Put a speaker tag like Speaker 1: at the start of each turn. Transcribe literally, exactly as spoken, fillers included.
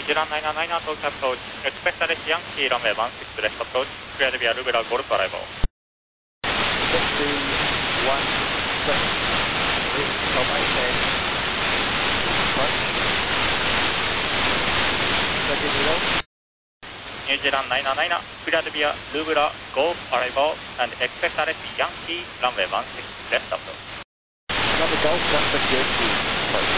Speaker 1: ジランナイナナイナ到着approach, expect Alex Yankee runway one six left approach, clear via Lubera Golf arrival.
Speaker 2: Taxi one seven, reach from I ten, approach, thirty zero.
Speaker 1: New Zealand nine nine nine, clear via Lubera Golf arrival and expect Alex Yankee runway one six left approach.
Speaker 2: Another Golf, one six Yankee, approach.